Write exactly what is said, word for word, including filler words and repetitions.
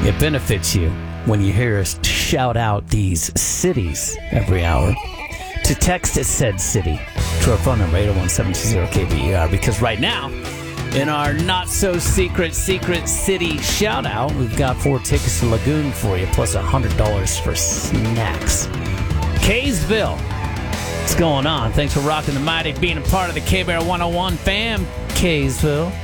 It benefits you when you hear us shout out these cities every hour. To text it said city to our phone number, eight oh one, seven two zero, K B E R. Because right now, in our not-so-secret, secret city shout-out, we've got four tickets to Lagoon for you, plus one hundred dollars for snacks. Kaysville, what's going on? Thanks for rocking the mighty, being a part of the K-Bear one oh one fam, Kaysville.